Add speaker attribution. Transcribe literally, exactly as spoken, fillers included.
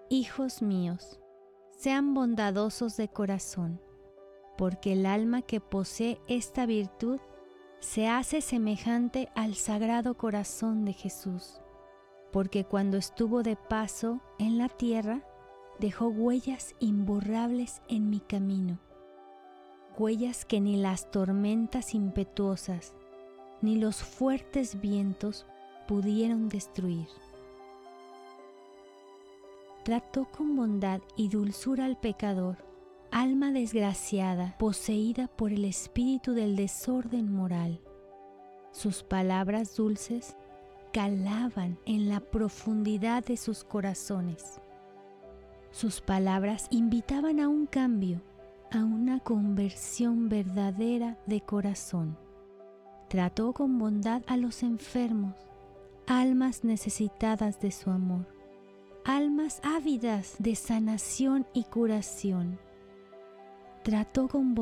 Speaker 1: Hijos míos, sean bondadosos de corazón, porque el alma que posee esta virtud se hace semejante al Sagrado Corazón de Jesús, porque cuando estuvo de paso en la tierra, dejó huellas imborrables en mi camino, huellas que ni las tormentas impetuosas ni los fuertes vientos pudieron destruir. Trató con bondad y dulzura al pecador, alma desgraciada, poseída por el espíritu del desorden moral. Sus palabras dulces calaban en la profundidad de sus corazones. Sus palabras invitaban a un cambio, a una conversión verdadera de corazón. Trató con bondad a los enfermos, almas necesitadas de su amor, almas ávidas de sanación y curación. Trató con